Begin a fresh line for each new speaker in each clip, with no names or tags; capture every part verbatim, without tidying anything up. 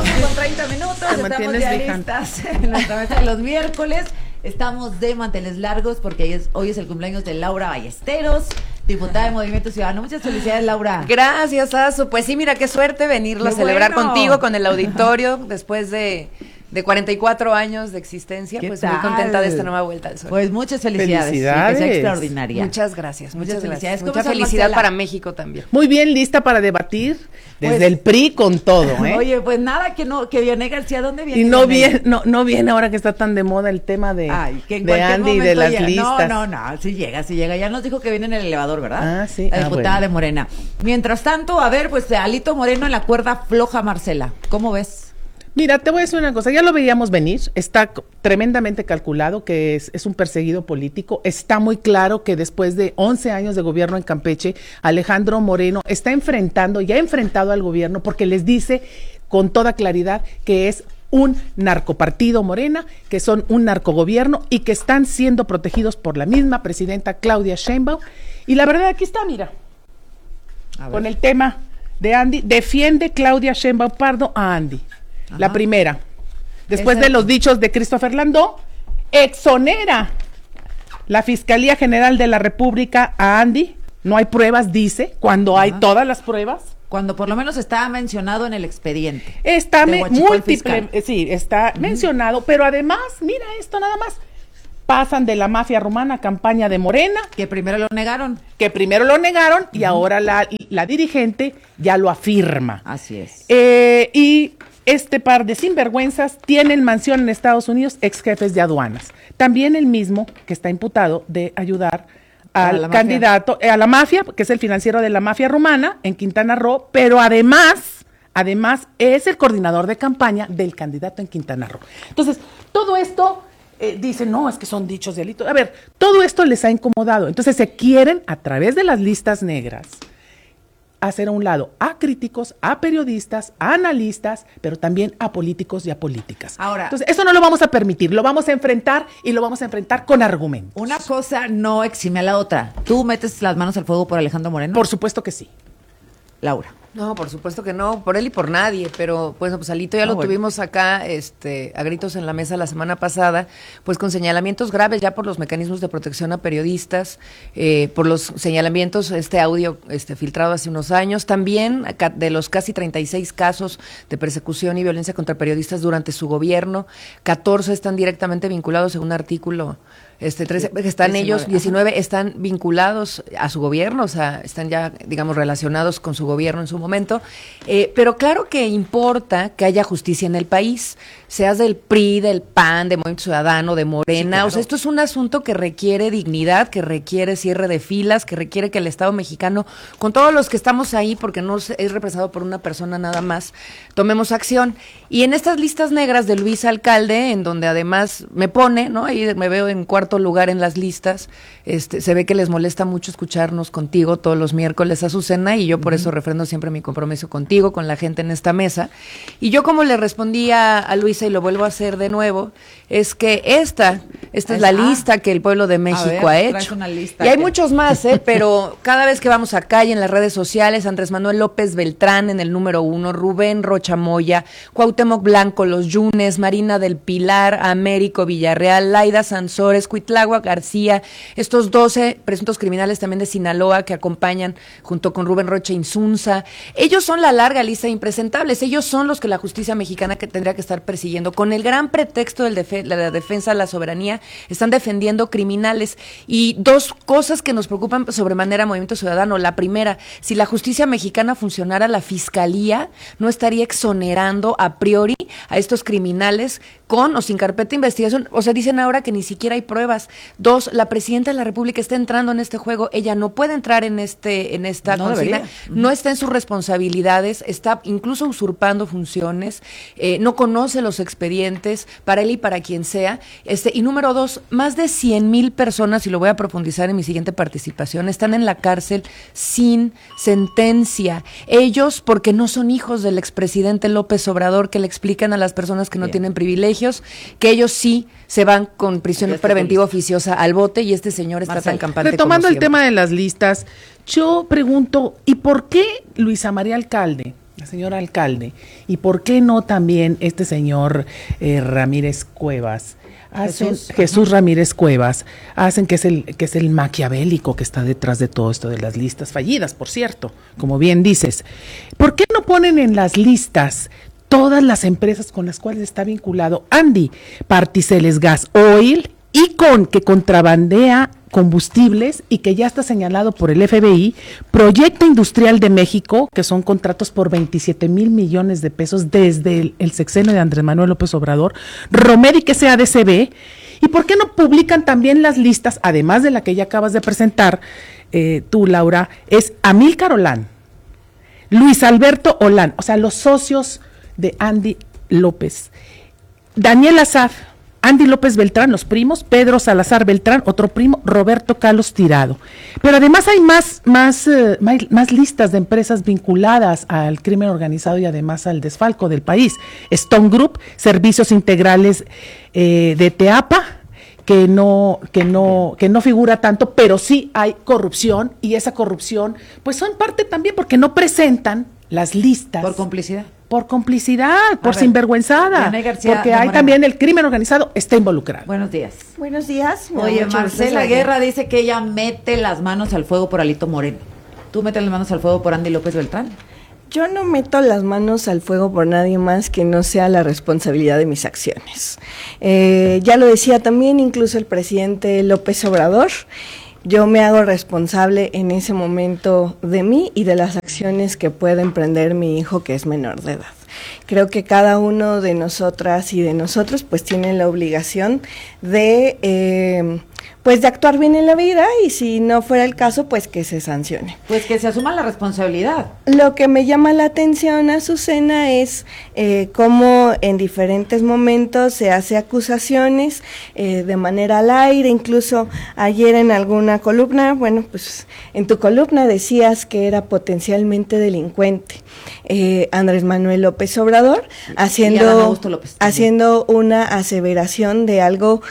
doce con treinta minutos,
Te
estamos ya listas en nuestra mesa de los miércoles. Estamos de manteles largos porque hoy es, hoy es el cumpleaños de Laura Ballesteros, diputada de Movimiento Ciudadano. Muchas felicidades, Laura.
Gracias, Azu. Pues sí, mira, qué suerte venirlo a celebrar
bueno.
contigo, con el auditorio, después de, de cuarenta y cuatro años de existencia. Pues
tal?
muy contenta de esta nueva vuelta al sol.
Pues muchas felicidades.
Felicidades.
Sí, que sea extraordinaria.
Muchas gracias, muchas,
Muchas
gracias.
felicidades.
Mucha
¿Cómo estás,
felicidad
Marcela?
para México también.
Muy bien, lista para debatir desde
Pues-
el P R I con todo, ¿eh?
Oye, pues nada, que no, que Vianey García, ¿dónde viene?
y no
Vianey?
viene, no, no viene ahora que está tan de moda el tema de,
Ay, que en
de
cualquier
Andy y de
momento
las
llega.
listas.
No, no, no, sí llega, sí llega. Ya nos dijo que viene en el elevador, ¿verdad?
Ah, sí.
La
Ah,
diputada
bueno.
de Morena. Mientras tanto, a ver, pues Alito Moreno en la cuerda floja, Marcela. ¿Cómo ves?
Mira, te voy a decir una cosa, ya lo veíamos venir, está c- tremendamente calculado que es, es un perseguido político, está muy claro que después de once años de gobierno en Campeche, Alejandro Moreno está enfrentando, ya ha enfrentado al gobierno porque les dice con toda claridad que es un narcopartido Morena, que son un narcogobierno y que están siendo protegidos por la misma presidenta Claudia Sheinbaum. Y la verdad aquí está, mira,
A ver.
con el tema de Andy, defiende Claudia Sheinbaum Pardo a Andy. La
Ajá.
primera, después
Esa-
de los dichos de Christopher Landó, exonera la Fiscalía General de la República a Andy. No hay pruebas, dice, cuando hay
Ajá.
todas las pruebas.
Cuando por lo menos está mencionado en el expediente.
Está
De
me-
Huachicol
múltiple,
fiscal.
eh, sí, está mencionado, pero además, mira esto nada más, pasan de la mafia rumana a campaña de Morena,
Que primero lo negaron.
que primero lo negaron y ahora la, la dirigente ya lo afirma.
Así es.
Eh, y este par de sinvergüenzas tienen mansión en Estados Unidos, ex jefes de aduanas. También el mismo que está imputado de ayudar
A
al
la mafia.
candidato, eh, a la mafia, que es el financiero de la mafia rumana en Quintana Roo, pero además, además es el coordinador de campaña del candidato en Quintana Roo. Entonces, todo esto eh, dicen, no, es que son dichos de Alito. A ver, todo esto les ha incomodado. Entonces se quieren, a través de las listas negras, hacer a un lado a críticos, a periodistas, a analistas, pero también a políticos y a políticas.
Ahora-
Entonces, eso no lo vamos a permitir, lo vamos a enfrentar y lo vamos a enfrentar con argumentos.
Una cosa no exime a la otra. ¿Tú metes las manos al fuego por Alejandro Moreno?
Por supuesto que sí.
Laura.
No, por supuesto que no, por él y por nadie, pero pues, pues Alito ya
Ah,
lo
bueno.
tuvimos acá este, a gritos en la mesa la semana pasada, pues con señalamientos graves ya por los mecanismos de protección a periodistas, eh, por los señalamientos, este audio este, filtrado hace unos años, también acá, de los casi treinta y seis casos de persecución y violencia contra periodistas durante su gobierno, catorce están directamente vinculados según un artículo. Este, trece, están
diecinueve,
ellos,
ajá.
diecinueve están vinculados a su gobierno, o sea, están ya, digamos, relacionados con su gobierno en su momento. Eh, pero claro que importa que haya justicia en el país, seas del P R I, del P A N, de Movimiento Ciudadano, de Morena.
Sí, claro.
O sea, esto es un asunto que requiere dignidad, que requiere cierre de filas, que requiere que el Estado mexicano, con todos los que estamos ahí, porque no es representado por una persona nada más, tomemos acción. Y en estas listas negras de Luis Alcalde, en donde además me pone, ¿no? Ahí me veo en cuarto lugar en las listas, este, se ve que les molesta mucho escucharnos contigo todos los miércoles, Azucena, y yo por eso refrendo siempre mi compromiso contigo, con la gente en esta mesa. Y yo como le respondí a, a Luisa, y lo vuelvo a hacer de nuevo, es que esta, esta es la
Ah.
lista que el pueblo de México
ver,
ha
traes
hecho.
una lista
Y hay
que-
muchos más, ¿eh? Pero cada vez que vamos acá y en las redes sociales, Andrés Manuel López Beltrán en el número uno, Rubén Rocha Moya, Cuauhtémoc Blanco, Los Yunes, Marina del Pilar, Américo Villarreal, Laida Sansores, Cuitlagua García, estos doce presuntos criminales también de Sinaloa que acompañan junto con Rubén Rocha Insunza. Ellos son la larga lista de impresentables, ellos son los que la justicia mexicana que tendría que estar persiguiendo. Con el gran pretexto de defe- la defensa de la soberanía, están defendiendo criminales. Y dos cosas que nos preocupan sobremanera Movimiento Ciudadano. La primera, si la justicia mexicana funcionara, la fiscalía no estaría exonerando a priori a estos criminales con o sin carpeta de investigación. O sea, dicen ahora que ni siquiera hay pruebas. Dos, la presidenta de la República está entrando en este juego. Ella no puede entrar en este en esta
No
consigna.
debería.
No está en sus responsabilidades, está incluso usurpando funciones, eh, no conoce los expedientes para él y para quien sea. Este, y número dos, más de cien mil personas, y lo voy a profundizar en mi siguiente participación, están en la cárcel sin sentencia. Ellos, porque no son hijos del expresidente López Obrador, que le explican a las personas que no
Bien.
tienen privilegios, que ellos sí se van con prisión
Ya está
preventiva
listo.
oficiosa al bote, y este señor está
Marcela,
tan campante
Retomando
como
el
siempre.
tema de las listas, yo pregunto, ¿y por qué Luisa María Alcalde Señor alcalde, ¿y por qué no también este señor eh, Ramírez Cuevas? Hacen, Jesús, Jesús Ramírez Cuevas, hacen que es el que es el maquiavélico que está detrás de todo esto de las listas fallidas, por cierto, como bien dices. ¿Por qué no ponen en las listas todas las empresas con las cuales está vinculado Andy? Particeles Gas Oil, Icon, que contrabandea combustibles y que ya está señalado por el F B I, Proyecto Industrial de México, que son contratos por veintisiete mil millones de pesos desde el, el sexenio de Andrés Manuel López Obrador, Romeric S A D C B, y por qué no publican también las listas, además de la que ya acabas de presentar eh, tú, Laura, es Amílcar Olán, Luis Alberto Olán, o sea, los socios de Andy López, Daniel Asaf, Andy López Beltrán, los primos, Pedro Salazar Beltrán, otro primo, Roberto Carlos Tirado. Pero además hay más, más, eh, más, más listas de empresas vinculadas al crimen organizado y además al desfalco del país. Stone Group, Servicios Integrales eh, de Teapa, que no, que no, que no figura tanto, pero sí hay corrupción, y esa corrupción, pues son parte también porque no presentan las listas.
Por complicidad.
Por complicidad, por sinvergüenzada, porque hay también el crimen organizado está involucrado.
Buenos días.
Buenos días.
Oye, Marcela Guerra dice que ella mete las manos al fuego por Alito Moreno. ¿Tú metes las manos al fuego por Andy López Beltrán?
Yo no meto las manos al fuego por nadie más que no sea la responsabilidad de mis acciones. Eh, ya lo decía también incluso el presidente López Obrador. Yo me hago responsable en ese momento de mí y de las acciones que pueda emprender mi hijo, que es menor de edad. Creo que cada uno de nosotras y de nosotros pues tiene la obligación de eh, pues de actuar bien en la vida, y si no fuera el caso pues que se sancione.
Pues que se asuma la responsabilidad.
Lo que me llama la atención, Azucena, es eh, cómo en diferentes momentos se hace acusaciones eh, de manera al aire, incluso ayer en alguna columna, bueno pues en tu columna decías que era potencialmente delincuente eh, Andrés Manuel López Obrador, haciendo,
López,
haciendo una aseveración de algo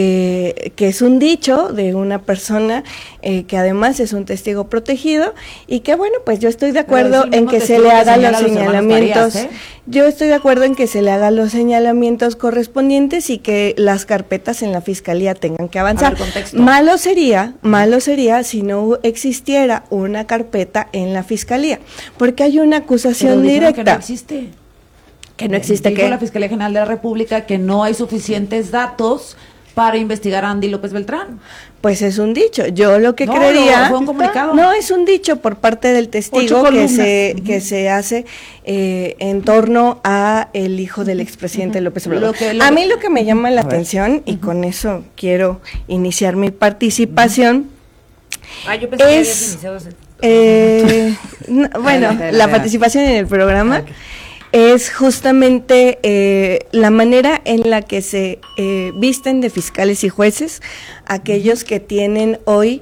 eh, que es un dicho de una persona eh, que además es un testigo protegido, y que bueno, pues yo estoy de acuerdo en que se le hagan los señalamientos, ¿eh? Yo estoy de acuerdo en que se le hagan los señalamientos correspondientes y que las carpetas en la fiscalía tengan que avanzar. Malo sería, malo sería si no existiera una carpeta en la fiscalía, porque hay una acusación directa.
Que no existe.
Que no existe.
Dijo
que
la Fiscalía General de la República que no hay suficientes datos para investigar a Andy López Beltrán.
Pues es un dicho. Yo lo que
no,
creería,
no, fue un comunicado.
No, es un dicho por parte del testigo que se uh-huh. que se hace eh, en torno a el hijo del expresidente uh-huh. López Obrador. Lo que, lo a mí lo que me llama la atención, uh-huh. y con eso quiero iniciar mi participación,
uh-huh. ah, yo pensé
es,
que habías iniciado ese...
eh, no, bueno, adelante, la participación en el programa. Okay. Es justamente eh, la manera en la que se eh, visten de fiscales y jueces aquellos que tienen hoy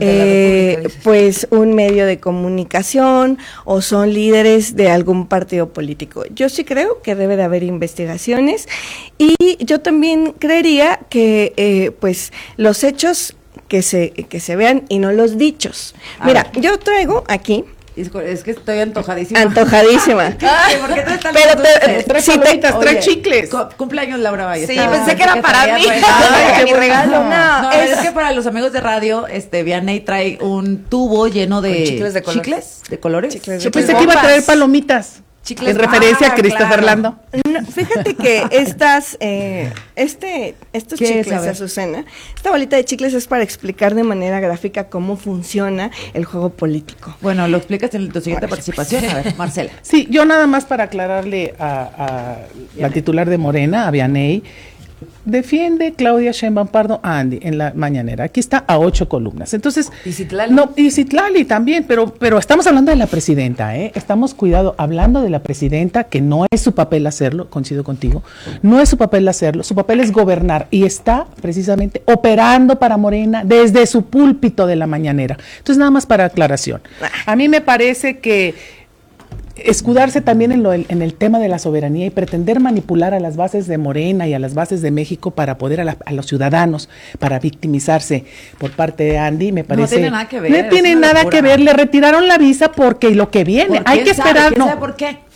eh, pues un medio de comunicación o son líderes de algún partido político. Yo sí creo que debe de haber investigaciones, y yo también creería que eh, pues los hechos que se que se vean y no los dichos. A Mira, ver. Yo traigo aquí.
Es que estoy antojadísima.
Antojadísima.
Ay, ¿por qué traes tan
Pero te, tres sí, palomitas, tres chicles.
Cumpleaños Laura Ballester.
Sí, pensé que era que para mí.
Ay, qué regalo. No, no es... es que para los amigos de radio, este, Vianey trae un tubo lleno de
chicles de colores.
¿Chicles de colores?
Chicles Yo pensé que iba a traer palomitas. Chicles. En referencia ah, a Christopher claro. Lando.
No, fíjate que estas, eh, este, estos chicles, Azucena, esta bolita de chicles es para explicar de manera gráfica cómo funciona el juego político.
Bueno, lo explicas en tu siguiente participación. A ver, Marcela.
Sí, yo nada más para aclararle a, a la titular de Morena, a Vianey. Defiende Claudia Sheinbaum Pardo a Andy en la mañanera. Aquí está a ocho columnas. Entonces,
y Citlali.
No, y Citlali también, pero, pero estamos hablando de la presidenta, ¿eh? Estamos, cuidado, hablando de la presidenta, que no es su papel hacerlo, coincido contigo, no es su papel hacerlo, su papel es gobernar, y está precisamente operando para Morena desde su púlpito de la mañanera. Entonces, nada más para aclaración. A mí me parece que escudarse también en, lo, en el tema de la soberanía y pretender manipular a las bases de Morena y a las bases de México para poder a, la, a los ciudadanos, para victimizarse por parte de Andy, me parece...
No tiene nada que ver.
No tiene nada locura. que ver, le retiraron la visa porque lo que viene, hay que esperar...
¿Quién
no.
sabe por qué?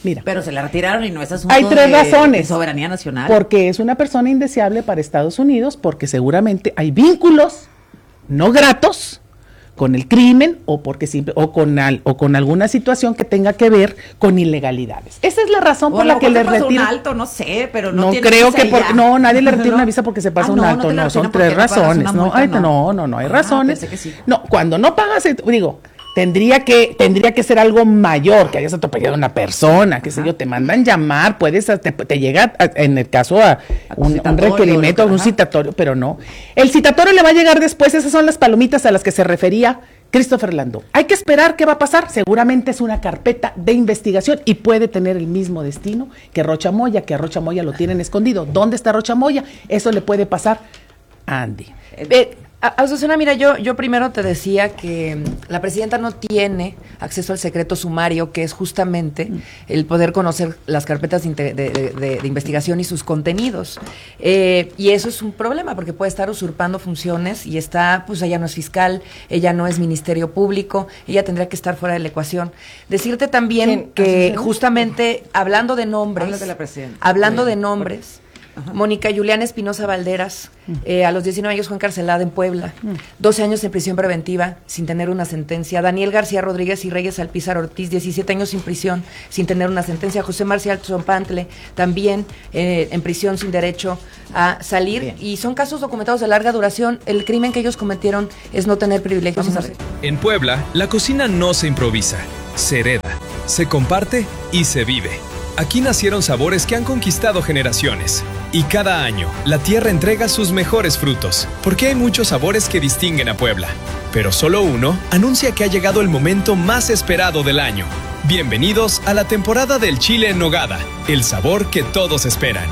Mira.
Pero se la retiraron y no es asunto
Hay tres
de,
razones.
de soberanía nacional.
Porque es una persona indeseable para Estados Unidos, porque seguramente hay vínculos no gratos con el crimen o porque simple, o con al, o con alguna situación que tenga que ver con ilegalidades. Esa es la razón por la que le
retiran
retiran.
un alto, no sé, pero no,
no
tiene
creo
visa
que
y
por,
ya.
no nadie le retira
¿No?
una visa porque se pasa
Ah,
un
no,
alto,
no, te la
no, son
retiran
tres
porque no pagas
razones,
una
no,
multa,
ay,
no.
no, no, no, hay
Ah,
razones.
pensé que sí.
No, cuando no pagas, eh, digo, tendría que tendría que ser algo mayor, que hayas atropellado a una persona, qué sé yo, te mandan llamar, puedes te, te llega a, en el caso a un, un requerimiento, un citatorio, pero no. El citatorio le va a llegar después, esas son las palomitas a las que se refería Christopher Landó. Hay que esperar qué va a pasar. Seguramente es una carpeta de investigación y puede tener el mismo destino que Rocha Moya, que a Rocha Moya lo tienen escondido. ¿Dónde está Rocha Moya? Eso le puede pasar a Andy.
Eh, Azucena, mira, yo, yo primero te decía que la presidenta no tiene acceso al secreto sumario, que es justamente el poder conocer las carpetas de, de, de, de investigación y sus contenidos. Eh, y eso es un problema, porque puede estar usurpando funciones y está, pues ella no es fiscal, ella no es ministerio público, ella tendría que estar fuera de la ecuación. Decirte también
¿Quién?
que
¿Azucena?
justamente hablando de nombres,
Habla de la presidenta.
hablando de
Bueno,
nombres, Mónica Juliana Espinosa Valderas, eh, a los diecinueve años fue encarcelada en Puebla, doce años en prisión preventiva sin tener una sentencia. Daniel García Rodríguez y Reyes Alpizar Ortiz, diecisiete años sin prisión sin tener una sentencia. José Marcial Zompantle, también eh, en prisión sin derecho a salir.
Bien.
Y son casos documentados de larga duración. El crimen que ellos cometieron es no tener privilegios.
Vamos a
sino-
ver.
En Puebla, la cocina no se improvisa, se hereda, se comparte y se vive. Aquí nacieron sabores que han conquistado generaciones. Y cada año, la tierra entrega sus mejores frutos, porque hay muchos sabores que distinguen a Puebla. Pero solo uno anuncia que ha llegado el momento más esperado del año. Bienvenidos a la temporada del chile en nogada, el sabor que todos esperan.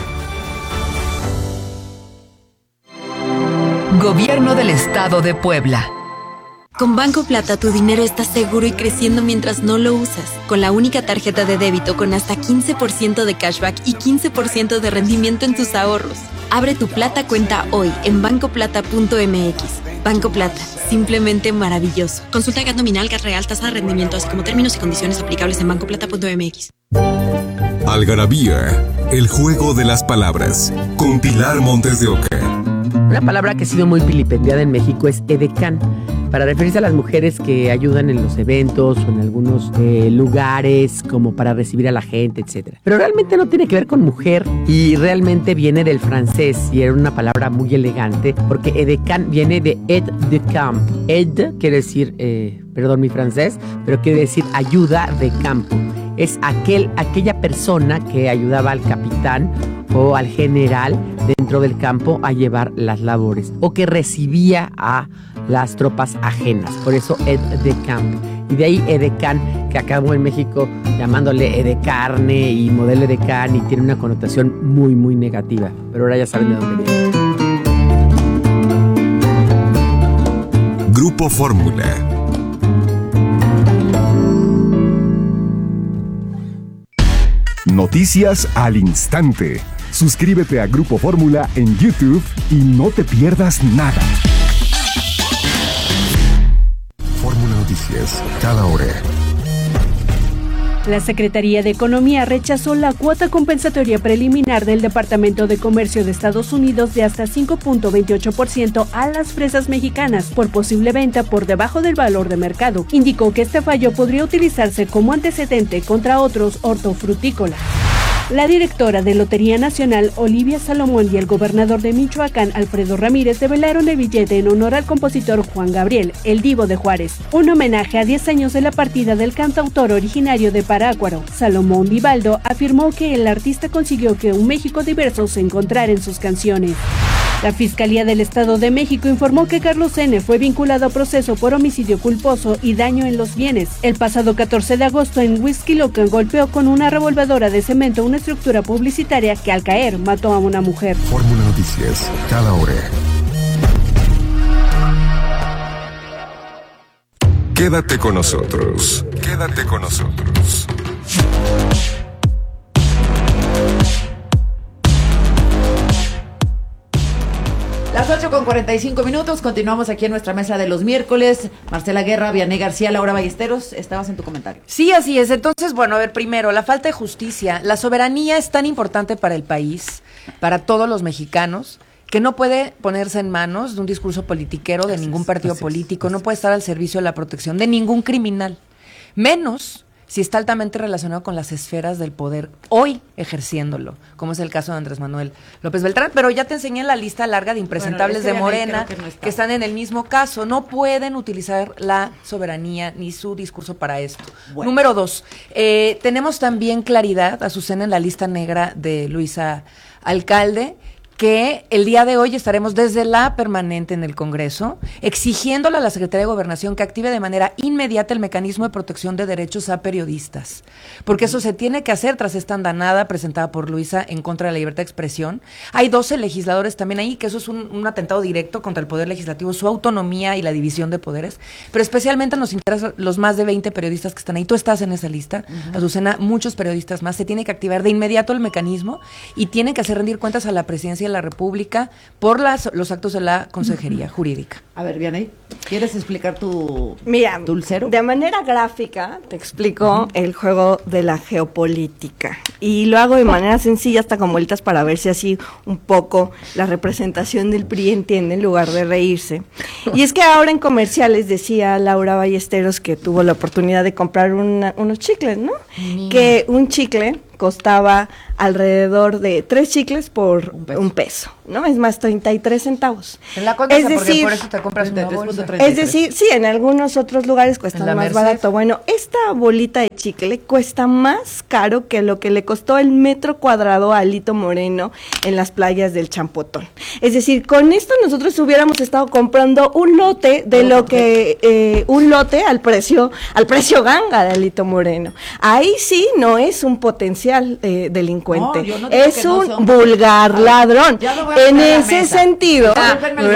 Gobierno del Estado de Puebla.
Con Banco Plata tu dinero está seguro y creciendo mientras no lo usas. Con la única tarjeta de débito con hasta quince por ciento de cashback y quince por ciento de rendimiento en tus ahorros. Abre tu Plata cuenta hoy en banco plata punto m x. Banco Plata, simplemente maravilloso. Consulta G A T nominal, G A T real, tasa de rendimiento, así como términos y condiciones aplicables en banco plata punto m x.
Algarabía, el juego de las palabras, con Pilar Montes de Oca.
Una palabra que ha sido muy vilipendiada en México es edecán, para referirse a las mujeres que ayudan en los eventos o en algunos eh, lugares como para recibir a la gente, etcétera. Pero realmente no tiene que ver con mujer y realmente viene del francés y era una palabra muy elegante porque edecán viene de aide de camp. Aide quiere decir, eh, perdón mi francés, pero quiere decir ayuda de campo. Es aquel, aquella persona que ayudaba al capitán o al general dentro del campo a llevar las labores o que recibía a las tropas ajenas, por eso aide de camp. Y de ahí edecán, que acabó en México llamándole edecarne y modelo edecán y tiene una connotación muy muy negativa, pero ahora ya saben de dónde viene.
Grupo Fórmula.
Noticias al instante. Suscríbete a Grupo Fórmula en YouTube y no te pierdas nada. Fórmula Noticias, cada hora.
La Secretaría de Economía rechazó la cuota compensatoria preliminar del Departamento de Comercio de Estados Unidos de hasta cinco punto veintiocho por ciento a las fresas mexicanas por posible venta por debajo del valor de mercado. Indicó que este fallo podría utilizarse como antecedente contra otros hortofrutícolas. La directora de Lotería Nacional, Olivia Salomón, y el gobernador de Michoacán, Alfredo Ramírez, develaron el billete en honor al compositor Juan Gabriel, el Divo de Juárez, un homenaje a diez años de la partida del cantautor originario de Parácuaro. Salomón Vivaldo afirmó que el artista consiguió que un México diverso se encontrara en sus canciones. La Fiscalía del Estado de México informó que Carlos N. fue vinculado a proceso por homicidio culposo y daño en los bienes. El pasado catorce de agosto en Huixquilucan golpeó con una revolvedora de cemento una estructura publicitaria que al caer mató a una mujer.
Fórmula Noticias, cada hora.
Quédate con nosotros. Quédate con nosotros.
Las ocho con cuarenta y cinco minutos, continuamos aquí en nuestra mesa de los miércoles. Marcela Guerra, Vianney García, Laura Ballesteros, estabas en tu comentario.
Sí, así es. Entonces, bueno, a ver, primero, la falta de justicia. La soberanía es tan importante para el país, para todos los mexicanos, que no puede ponerse en manos de un discurso politiquero de ningún partido político, no puede estar al servicio de la protección de ningún criminal, menos si está altamente relacionado con las esferas del poder hoy ejerciéndolo, como es el caso de Andrés Manuel López Beltrán. Pero ya te enseñé la lista larga de impresentables
bueno,
de Morena
que, no
que están en el mismo caso. No pueden utilizar la soberanía ni su discurso para esto. Bueno. Número dos, eh, tenemos también claridad, Azucena, en la lista negra de Luisa Alcalde, que el día de hoy estaremos desde la permanente en el Congreso exigiéndole a la Secretaría de Gobernación que active de manera inmediata el mecanismo de protección de derechos a periodistas, porque eso se tiene que hacer tras esta andanada presentada por Luisa en contra de la libertad de expresión. Hay doce legisladores también ahí, que eso es un, un atentado directo contra el Poder Legislativo, su autonomía y la división de poderes, pero especialmente nos interesan los más de veinte periodistas que están ahí. Tú estás en esa lista, uh-huh. Azucena, muchos periodistas más. Se tiene que activar de inmediato el mecanismo y tiene que hacer rendir cuentas a la presidencia de la República por las, los actos de la Consejería Jurídica.
A ver, Vianney, ¿quieres explicar tu
Mira,
dulcero?
De manera gráfica te explico uh-huh. el juego de la geopolítica y lo hago de manera sencilla, hasta con vueltas para ver si así un poco la representación del P R I entiende en lugar de reírse. Y es que ahora en comerciales decía Laura Ballesteros que tuvo la oportunidad de comprar una, unos chicles, ¿no? Mm. Que un chicle costaba alrededor de tres chicles por un peso, un peso ¿no? Es más, treinta y tres centavos.
En la Condesa, es decir, por eso te compras una bolsa.
Es decir, sí, en algunos otros lugares cuestan más Merced. Barato. Bueno, esta bolita de chicle cuesta más caro que lo que le costó el metro cuadrado a Alito Moreno en las playas del Champotón. Es decir, con esto nosotros hubiéramos estado comprando un lote de lo que, eh, un lote al precio, al precio ganga de Alito Moreno. Ahí sí no es un potencial eh, delincuente, no, no es un no vulgar ver, ladrón. En ese sentido, ah,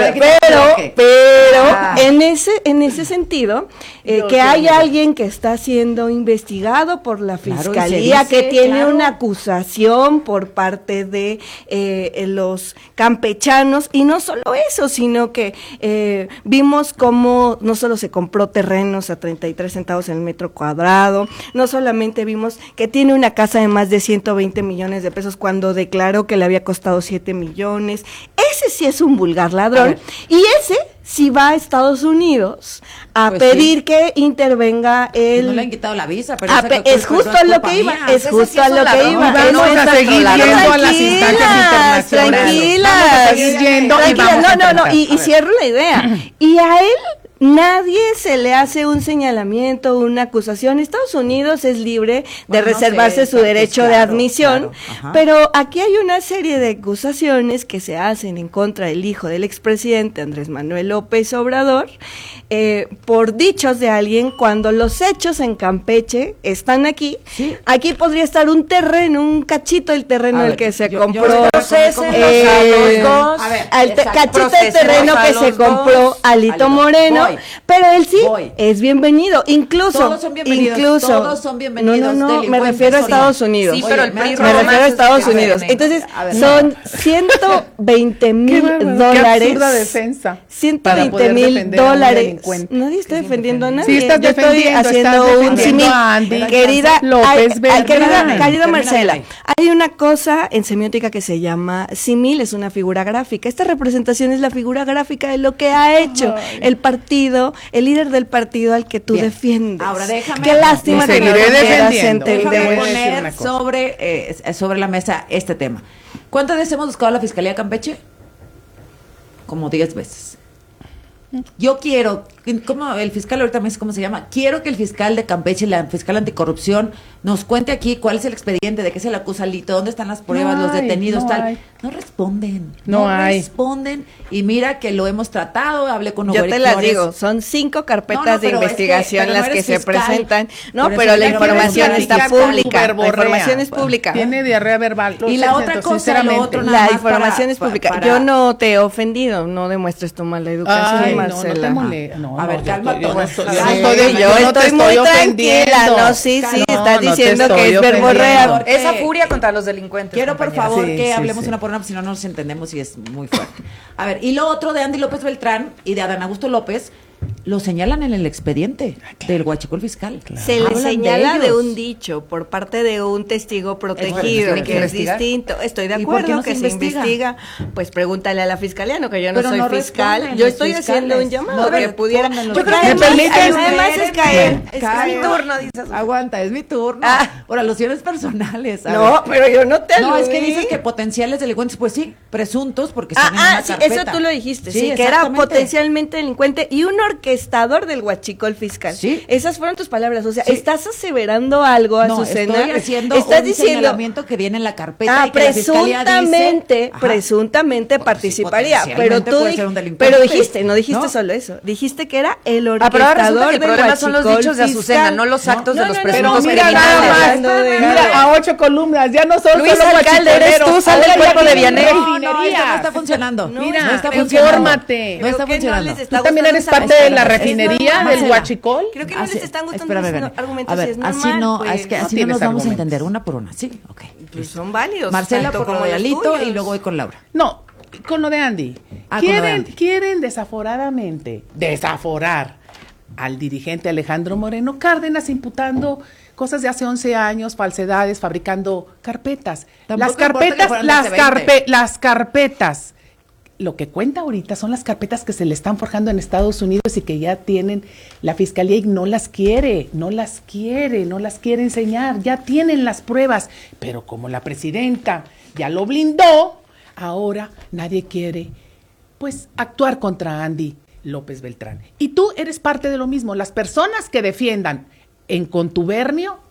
pero, pero ah. en ese, en ese sentido, eh, no, que hay no. alguien que está siendo investigado por la fiscalía, claro, dice, que tiene claro. una acusación por parte de eh, los campechanos, y no solo eso, sino que eh, vimos cómo no solo se compró terrenos a treinta y tres centavos en el metro cuadrado, no solamente vimos que tiene una casa de más de ciento veinte millones de pesos cuando declaró que le había costado siete millones. Ese sí es un vulgar ladrón, y ese sí va a Estados Unidos a pues pedir sí. que intervenga el...
Pues no le han quitado la visa, pero...
Pe es justo a lo que iba, es justo a lo que iba.
Vamos a seguir yendo a las instancias internacionales.
Tranquila, tranquila, no, no, no, y, y cierro la idea. Y a él nadie se le hace un señalamiento, una acusación. Estados Unidos es libre de bueno, reservarse no sé, su derecho claro, de admisión, claro, pero aquí hay una serie de acusaciones que se hacen en contra del hijo del expresidente Andrés Manuel López Obrador, eh, por dichos de alguien, cuando los hechos en Campeche están aquí. ¿Sí? Aquí podría estar un terreno, un cachito del terreno del que se yo, compró, yo eh, dos, a ver, el cachito del terreno que se compró Alito Moreno. Voy. Pero él sí Voy. es bienvenido, incluso,
todos son bienvenidos,
incluso,
todos son bienvenidos.
No, no, no, me refiero a Estados Unidos.
Sí, pero el
me, me refiero a Estados Unidos. Entonces, ver, son ciento veinte mil dólares. Qué absurda
defensa.
ciento veinte mil dólares. Nadie está defendiendo a nadie. Sí, estás Yo estoy haciendo un símil. Querida López Beltrán. Querida, querida Marcela, hay una cosa en semiótica que se llama símil, es una figura gráfica. Esta representación es la figura gráfica de lo que ha hecho el partido, el líder del partido al que tú Bien. defiendes.
Ahora déjame.
Qué lástima que no quieras entender.
Déjame poner sobre, eh, sobre la mesa este tema. ¿Cuántas veces hemos buscado a la Fiscalía de Campeche? Como diez veces. Yo quiero, como el fiscal ahorita me dice cómo se llama, quiero que el fiscal de Campeche, la fiscal anticorrupción, nos cuente aquí cuál es el expediente, de qué se le acusa a Alito, dónde están las pruebas, no hay, los detenidos, no tal. Hay. No responden.
No, no hay.
responden. Y mira que lo hemos tratado, hablé con
Yo te las digo, son cinco carpetas no, no, de investigación es que, las no que se fiscal, presentan. No, pero la información está pública. La información es pública.
Tiene diarrea verbal.
Y la otra cosa, lo otro
nada La información es pública. Yo no te he ofendido, no demuestres tu mala educación, Marcela.
No, no te mole, no, No,
a ver,
no,
calma
yo, yo,
todos.
yo,
A
yo,
ver,
no estoy,
yo
yo no te
estoy muy
estoy
tranquila,
ofendiendo.
no, sí, sí,
No,
estás
no te
diciendo que
estoy
es verborrea.
ofendiendo.
Esa furia contra los delincuentes.
Quiero, por
compañeras.
favor,
Sí,
que
sí,
hablemos
sí.
una por una, si no nos entendemos y es muy fuerte. A ver, y lo otro de Andy López Beltrán y de Adán Augusto López, lo señalan en el expediente del huachicol fiscal.
Se le
Hablan
señala de,
ellos.
un dicho por parte de un testigo protegido,
tienen que
que es
investigar.
distinto. Estoy de
¿Y por qué
acuerdo
no
que
se
se
investiga?
investiga. Pues pregúntale a la fiscalía, no que yo no
Pero
soy
no
fiscal.
responden
Yo
los
estoy
fiscales.
haciendo un llamado
No
que pudiera.
responden los
Yo creo que
fiscales.
además,
¿Me permiten?
además es caer. Es
Caer.
mi turno, dices.
Aguanta, es mi turno.
Ah.
Por alusiones personales. a
No,
ver.
pero yo no te
No, es que
aludí.
dices que potenciales delincuentes, pues sí, presuntos, porque
Ah,
están en
ah,
una
sí,
carpeta.
eso tú lo dijiste, sí, que era
exactamente.
potencialmente delincuente y un orquestador del huachicol fiscal.
Sí.
Esas fueron tus palabras, o sea,
Sí.
estás aseverando algo,
No,
Azucena.
estoy haciendo
Estás
un
diciendo,
señalamiento que viene en la carpeta
ah,
y que la fiscalía
presuntamente,
dice, ajá,
presuntamente
Bueno,
participaría,
sí,
pero
potencialmente
tú
puede
di-
ser un delincuente,
pero dijiste, no dijiste
¿no?
solo eso, dijiste que era el
Ah, pero ahora resulta
orquestador
que el
del
problema son los
huachicol
dichos de Azucena,
fiscal.
no los actos
No,
de los
no, no,
Pero
presuntos
mira
criminales.
nada más,
Hablando de-
mira a ocho columnas, ya no son
Luis
solo
Alcalde, eres tú,
guachicoleros,
sal del
ahora ya
cuerpo de
tienen
Vianey.
No, no, esto no
refinerías.
está funcionando.
No,
Mira,
no
no está
infórmate.
funcionando.
Infórmate.
No está
Creo que no
funcionando.
les está
Tú también eres
gustando
parte de
esa-
la
es
refinería
normal.
del huachicol.
Creo que no
Así-
les están gustando
espérame,
esos
espérame.
argumentos
A ver,
y es
así
normal,
no,
pues.
es que
No
así no
tienes
nos vamos a
argumentos.
entender una por una. Sí, ok.
Pues son válidos.
Marcela
tanto
por lo
como
de
los
Alito y
tuyos.
luego voy con Laura.
No, con lo de Andy.
Ah, con lo de
quieren,
Andy.
quieren desaforadamente desaforar al dirigente Alejandro Moreno Cárdenas imputando cosas de hace once años, falsedades, fabricando carpetas.
Tampoco
las
importa que
carpetas,
fueran de
las,
hace veinte.
carpe, las carpetas. Lo que cuenta ahorita son las carpetas que se le están forjando en Estados Unidos y que ya tienen la fiscalía y no las quiere, no las quiere, no las quiere enseñar, ya tienen las pruebas, pero como la presidenta ya lo blindó, ahora nadie quiere, pues, actuar contra Andy López Beltrán. Y tú eres parte de lo mismo, las personas que defiendan en contubernio